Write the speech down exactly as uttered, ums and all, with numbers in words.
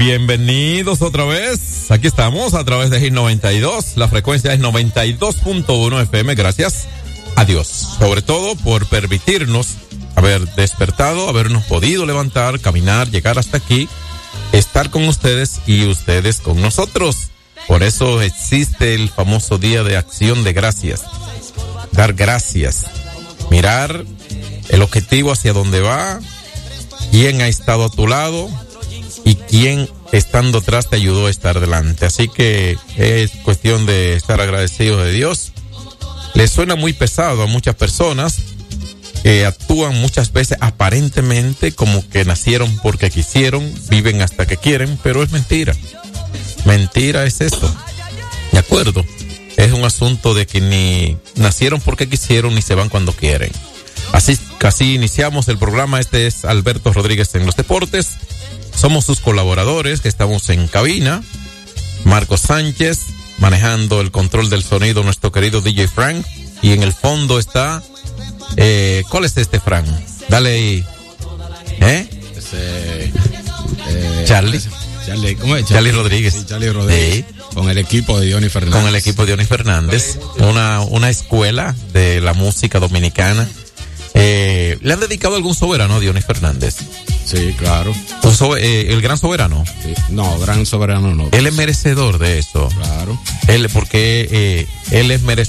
Bienvenidos otra vez. Aquí estamos a través de Hit noventa y dos. La frecuencia es noventa y dos punto uno F M. Gracias a Dios, sobre todo por permitirnos haber despertado, habernos podido levantar, caminar, llegar hasta aquí, estar con ustedes y ustedes con nosotros. Por eso existe el famoso Día de Acción de Gracias. Dar gracias. Mirar el objetivo hacia dónde va, quién ha estado a tu lado y quién estando atrás te ayudó a estar delante. Así que es cuestión de estar agradecidos de Dios. Le suena muy pesado a muchas personas que actúan muchas veces aparentemente como que nacieron porque quisieron, viven hasta que quieren, pero es mentira. Mentira es esto. De acuerdo. Es un asunto de que ni nacieron porque quisieron ni se van cuando quieren. Así, casi iniciamos el programa. Este es Alberto Rodríguez en los deportes. Somos sus colaboradores que estamos en cabina. Marcos Sánchez manejando el control del sonido, nuestro querido D J Frank. Y en el fondo está... Eh, ¿Cuál es este, Frank? Dale ahí. ¿Eh? Ese, eh, Charlie. Charlie, ¿cómo es? Charlie, Charlie Rodríguez. Sí, Charlie Rodríguez. Sí. Con el equipo de Diony Fernández. Con el equipo de Diony Fernández. Una, una escuela de la música dominicana. Eh, ¿Le han dedicado algún soberano a Diony Fernández? Sí, claro. So, eh, ¿El gran soberano? Sí. No, gran soberano no. Él es merecedor de eso. Claro. Él, porque eh, él es merecedor.